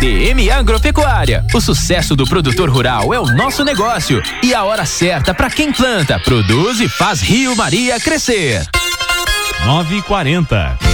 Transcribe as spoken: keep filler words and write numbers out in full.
D M Agropecuária. O sucesso do produtor rural é o nosso negócio e a hora certa para quem planta, produz e faz Rio Maria crescer. nove e quarenta.